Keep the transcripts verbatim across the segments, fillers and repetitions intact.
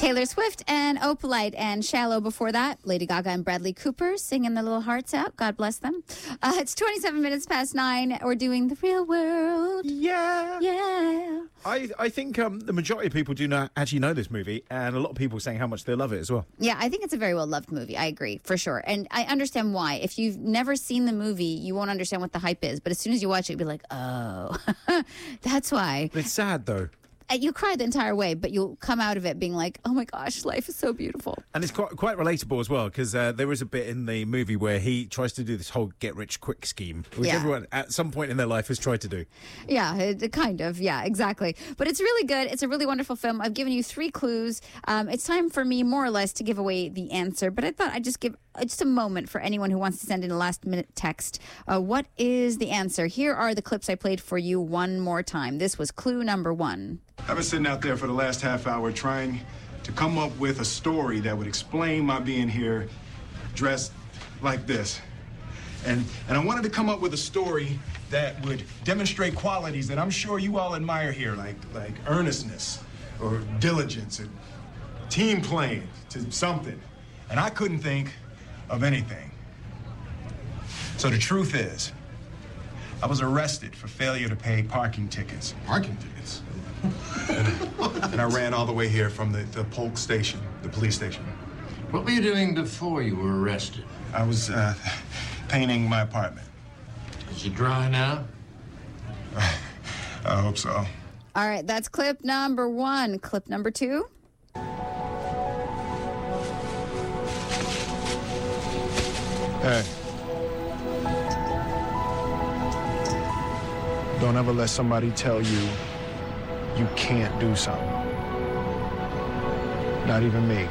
Taylor Swift and Opalite and Shallow before that. Lady Gaga and Bradley Cooper singing their little hearts out. God bless them. Uh, it's twenty-seven minutes past nine. We're doing The Real World. Yeah. Yeah. I, I think um, the majority of people do not actually know this movie, and a lot of people saying how much they love it as well. Yeah, I think it's a very well-loved movie. I agree, for sure. And I understand why. If you've never seen the movie, you won't understand what the hype is. But as soon as you watch it, you'll be like, oh, that's why. It's sad, though. You cry the entire way, but you'll come out of it being like, oh my gosh, life is so beautiful. And it's quite quite relatable as well, because uh, there is a bit in the movie where he tries to do this whole get-rich-quick scheme, which Yeah. everyone at some point in their life has tried to do. Yeah, it, kind of. Yeah, exactly. But it's really good. It's a really wonderful film. I've given you three clues. Um, it's time for me, more or less, to give away the answer. But I thought I'd just give uh, just a moment for anyone who wants to send in a last-minute text. Uh, what is the answer? Here are the clips I played for you one more time. This was clue number one. I've been sitting out there for the last half hour trying to come up with a story that would explain my being here dressed like this. And and I wanted to come up with a story that would demonstrate qualities that I'm sure you all admire here, like like earnestness or diligence and team playing to something. And I couldn't think of anything. So the truth is, I was arrested for failure to pay parking tickets. Parking tickets? And I ran all the way here from the, the Polk station, the police station. What were you doing before you were arrested? I was uh, painting my apartment. Is it dry now? I hope so. All right, that's clip number one. Clip number two. Hey. Don't ever let somebody tell you you can't do something. Not even me.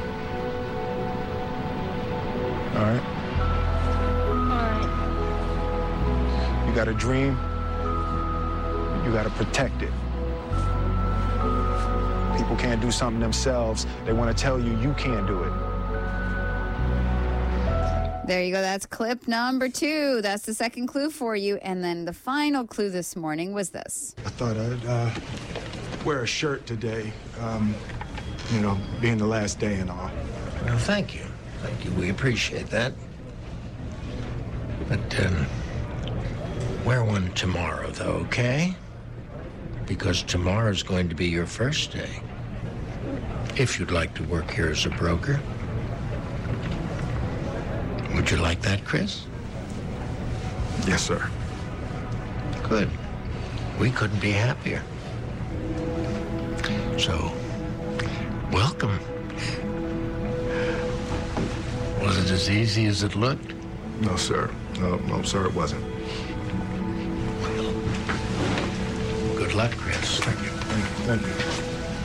All right? All right. You got a dream, you got to protect it. People can't do something themselves. They want to tell you you can't do it. There you go. That's clip number two. That's the second clue for you. And then the final clue this morning was this. I thought I'd uh, wear a shirt today, um, you know, being the last day and all. Well, thank you. Thank you. We appreciate that. But, um, wear one tomorrow, though, okay? Because tomorrow's going to be your first day. If you'd like to work here as a broker. Would you like that, Chris? Yes, sir. Good. We couldn't be happier. So, welcome. Was it as easy as it looked? No, sir. No, no, sir, it wasn't. Well, good luck, Chris. Thank you. Thank you. Thank you.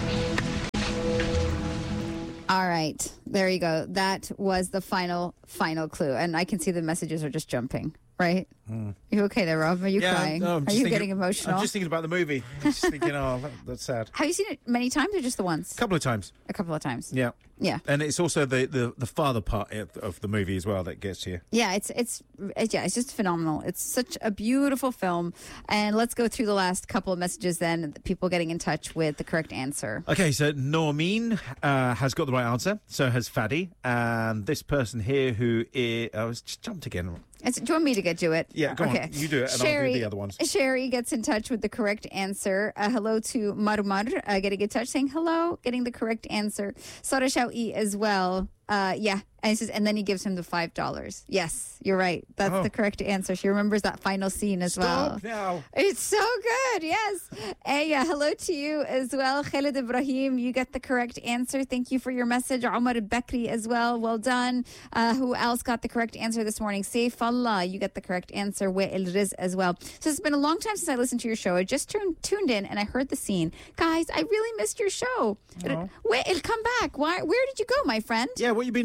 All right. There you go. That was the final, final clue. And I can see the messages are just jumping, right? Mm. You okay there, Rob? Are you Yeah, crying? no, I'm are just you thinking- getting emotional? I'm just thinking about the movie. I'm just thinking, oh, that, that's sad. Have you seen it many times or just the once? A couple of times. A couple of times. Yeah. Yeah. And it's also the, the, the father part of of the movie as well that gets you. Yeah, it's it's it's- yeah, it's just phenomenal. It's such a beautiful film. And let's go through the last couple of messages then, people getting in touch with the correct answer. Okay, so Normeen uh, has got the right answer. So has Faddy. And this person here who is... I was just jumped again. It's, do you want me to get to it? Yeah, go okay. on. You do it, and Sherry, I'll do the other ones. Sherry gets in touch with the correct answer. Uh, hello to Marmar, uh, getting in touch, saying hello, getting the correct answer. Sara Shawi as well. Uh, yeah, and he says, and then he gives him the five dollars. Yes, you're right. That's Oh. the correct answer. She remembers that final scene as well. Stop now. It's so good, yes. Hey, yeah, hello to you as well. Khalid Ibrahim, you get the correct answer. Thank you for your message. Omar Bakri as well, well done. Uh, who else got the correct answer this morning? Saif Allah, you get the correct answer. Wa'il Riz as well. So it's been a long time since I listened to your show. I just tuned, tuned in and I heard the scene. Guys, I really missed your show. Oh. Wa'il, come back. Why? Where did you go, my friend? Yeah, what you been doing? We're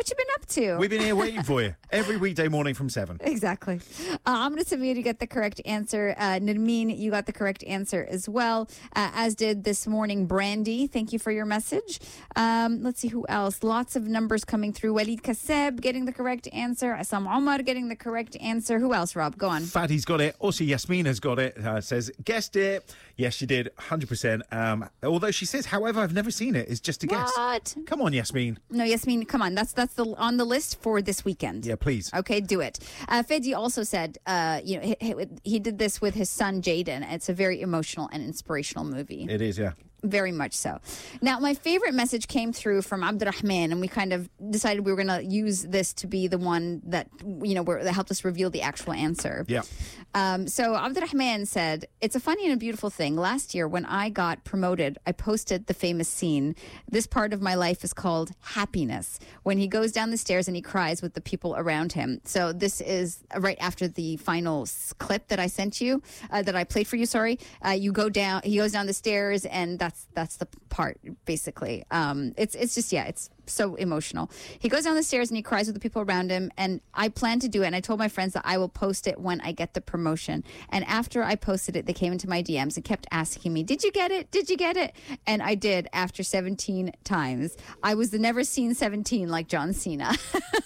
what you been up to? We've been here waiting for you every weekday morning from seven. Exactly. Uh, Amna Samir, you get the correct answer. Uh, Nirmeen, you got the correct answer as well, uh, as did this morning Brandy. Thank you for your message. Um, let's see who else. Lots of numbers coming through. Walid Kaseb getting the correct answer. Assam Omar getting the correct answer. Who else, Rob? Go on. Fadi's got it. Also, Yasmin has got it. Uh, says, guessed it. Yes, she did. one hundred percent. Um, although she says, however, I've never seen it. It's just a guess. What? Come on, Yasmin. No, Yasmin, come on. That's that's the on the list for this weekend. Yeah, please. Okay, do it. Uh, Fedi also said, uh, you know, he, he, he did this with his son Jaden. It's a very emotional and inspirational movie. It is, yeah. Very much so. Now, my favorite message came through from Abdurrahman, and we kind of decided we were going to use this to be the one that, you know, where, that helped us reveal the actual answer. Yeah. Um, so Abdurrahman said, it's a funny and a beautiful thing. Last year, when I got promoted, I posted the famous scene. This part of my life is called happiness, when he goes down the stairs and he cries with the people around him. So this is right after the final s- clip that I sent you, uh, that I played for you, sorry. Uh, you go down, he goes down the stairs, and that's That's the part, basically. Um, it's it's just, yeah, it's so emotional. He goes down the stairs and he cries with the people around him. And I plan to do it. And I told my friends that I will post it when I get the promotion. And after I posted it, they came into my D Ms and kept asking me, did you get it? Did you get it? And I did after seventeen times. I was the never seen seventeen like John Cena.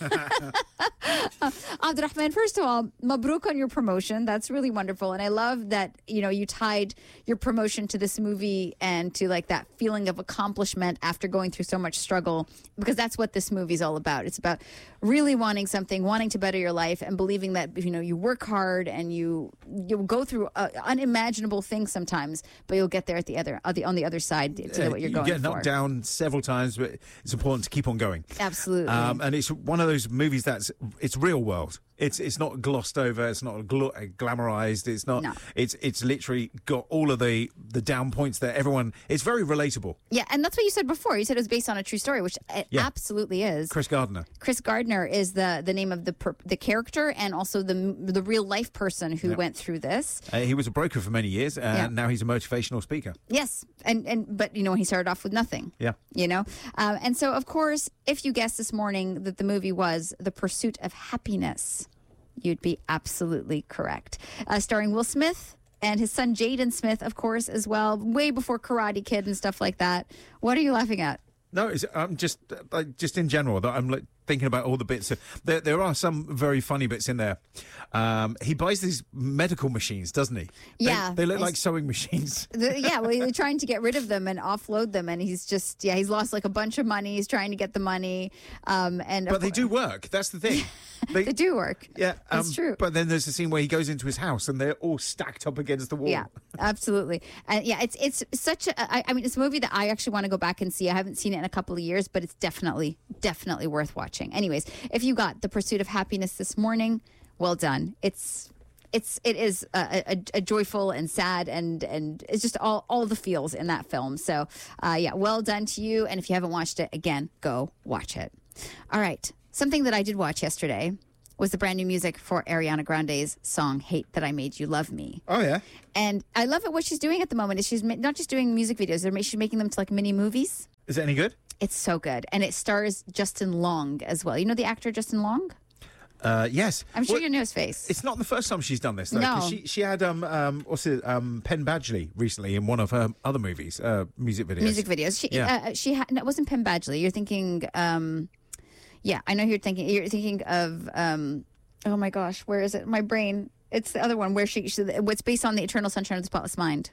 uh, Abdurrahman, first of all, mabruk on your promotion. That's really wonderful. And I love that, you know, you tied your promotion to this movie and to like that feeling of accomplishment after going through so much struggle, because that's what this movie is all about. It's about really wanting something, wanting to better your life, and believing that, you know, you work hard and you you'll go through uh, unimaginable things sometimes, but you'll get there at the other, on the, on the other side to get what you're you going get for. knocked down several times, but it's important to keep on going. Absolutely. Um, and it's one of those movies that's it's real world. It's it's not glossed over. It's not gl- glamorized. It's not. No. It's it's literally got all of the the down points that everyone. It's very relatable. Yeah, and that's what you said before. You said it was based on a true story, which it Yeah. absolutely is. Chris Gardner. Chris Gardner is the the name of the per, the character, and also the the real life person who Yeah. went through this. Uh, he was a broker for many years, and Yeah. now he's a motivational speaker. Yes, and and but you know he started off with nothing. Yeah. You know, um, and so of course, if you guessed this morning that the movie was The Pursuit of Happiness, you'd be absolutely correct. Uh, starring Will Smith and his son Jaden Smith, of course, as well. Way before Karate Kid and stuff like that. What are you laughing at? No, it's, I'm just uh, like just in general that I'm like, thinking about all the bits. There, there are some very funny bits in there. Um, he buys these medical machines, doesn't he? Yeah. they, they look It's- like sewing machines. The, yeah, well, he's trying to get rid of them and offload them, and he's just yeah, he's lost like a bunch of money. He's trying to get the money, um, and But they do work. That's the thing. they do work. Yeah, um, That's true. But then there's a scene where he goes into his house and they're all stacked up against the wall. Yeah, absolutely. And yeah, it's it's such a. I, I mean, it's a movie that I actually want to go back and see. I haven't seen it in a couple of years, but it's definitely definitely worth watching. Anyways, if you got The Pursuit of Happiness this morning, well done. It's. It's it is a, a, a joyful and sad and and it's just all all the feels in that film. So uh, yeah, well done to you. And if you haven't watched it, again, go watch it. All right, something that I did watch yesterday was the brand new music for Ariana Grande's song "Hate That I Made You Love Me." Oh, yeah. And I love it. What she's doing at the moment is she's ma- not just doing music videos; they're ma- she's making them to like mini movies. Is it any good? It's so good, and it stars Justin Long as well. You know the actor Justin Long? Uh, yes. I'm sure Well, you know his face. It's not the first time she's done this, though. 'cause No. She, she had, um, um, what's it, um, Penn Badgley recently in one of her other movies, uh, music videos. Music videos. She, Yeah. uh, she ha- no, it wasn't Penn Badgley. You're thinking, um, yeah, I know who you're thinking. You're thinking of, um, oh my gosh, where is it? My brain. It's the other one where she, she what's based on the Eternal Sunshine of the Spotless Mind.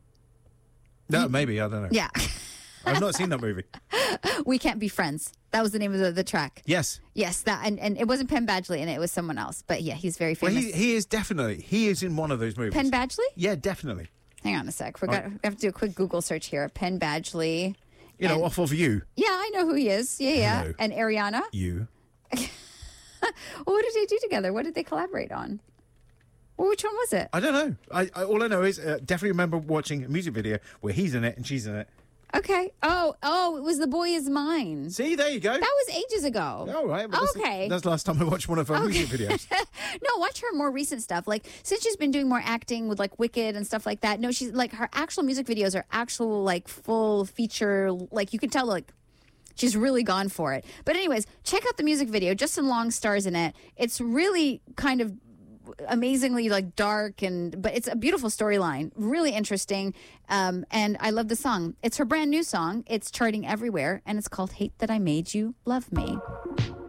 No, maybe. I don't know. Yeah. I've not seen that movie. We Can't Be Friends. That was the name of the, the track. Yes. Yes, that and, and it wasn't Penn Badgley and it was someone else. But yeah, he's very Well, famous. he, he is definitely, he is in one of those movies. Penn Badgley? Yeah, definitely. Hang on a sec. We're got, we have to do a quick Google search here. Penn Badgley. You know, And- off of you. Yeah, I know who he is. Yeah, yeah. Hello. And Ariana. You. Well, what did they do together? What did they collaborate on? Well, which one was it? I don't know. I, I all I know is uh, definitely remember watching a music video where he's in it and she's in it. Okay. Oh, oh, it was The Boy Is Mine. See, there you go. That was ages ago. All right. Well, that's, Okay. That's the last time I watched one of her music videos. No, watch her more recent stuff. Like since she's been doing more acting with like Wicked and stuff like that. No, she's like her actual music videos are actual like full feature. Like you can tell like She's really gone for it. But anyways, check out the music video. Justin Long stars in it. It's really kind of amazingly like dark, and but it's a beautiful storyline, really interesting, um, and I love the song. It's her brand new song. It's charting everywhere, and it's called Hate That I Made You Love Me.